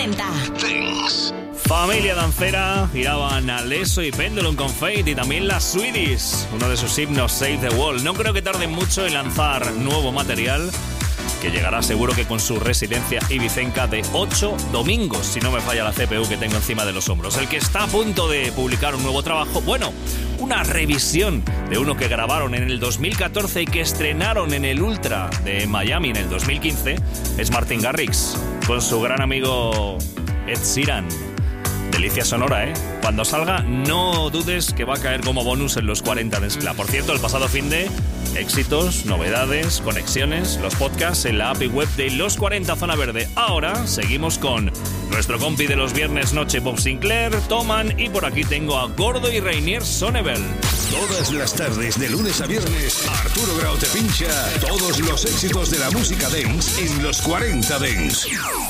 40. Dance. Familia dancera, giraban Alesso y Pendulum con Fate y también las Swedish, uno de sus himnos, Save the World. No creo que tarden mucho en lanzar nuevo material, que llegará seguro que con su residencia ibicenca de 8 domingos, si no me falla la CPU que tengo encima de los hombros. El que está a punto de publicar un nuevo trabajo, bueno, una revisión de uno que grabaron en el 2014 y que estrenaron en el Ultra de Miami en el 2015, es Martin Garrix, con su gran amigo Ed Sheeran. Delicia sonora, ¿eh? Cuando salga, no dudes que va a caer como bonus en los 40 de Escla. Por cierto, el pasado fin de éxitos, novedades, conexiones, los podcasts en la API web de Los 40 Zona Verde. Ahora seguimos con nuestro compi de los viernes noche, Bob Sinclair, Toman, y por aquí tengo a Gordo y Rainier Sonnebel. Todas las tardes, de lunes a viernes, Arturo Grau te pincha todos los éxitos de la música dance en Los 40 Dance.